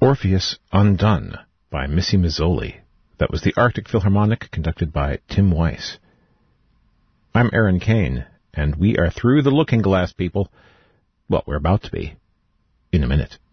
Orpheus Undone by Missy Mazzoli. That was the Arctic Philharmonic, conducted by Tim Weiss. I'm Aaron Kane, and we are through the looking glass, people. Well, we're about to be. In a minute.